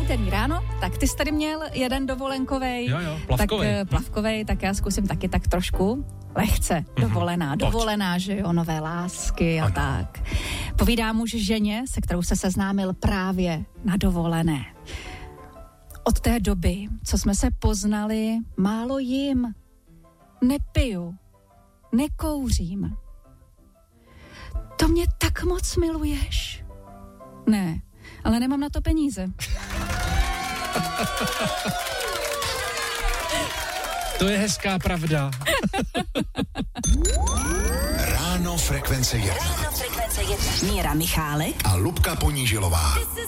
úterý ráno, tak ty jsi tady měl jeden dovolenkovej. Jo, plavkovej. Tak plavkovej, tak já zkusím taky tak trošku lehce. Dovolená, že jo, nové lásky a tak. Povídá muž ženě, se kterou se seznámil právě na dovolené. Od té doby, co jsme se poznali, málo jim. Nepiju, nekouřím. To mě tak moc miluješ. Ne, ale nemám na to peníze. To je hezká pravda. Ráno Frekvence 1. Míra Michálek A Lubka Ponížilová.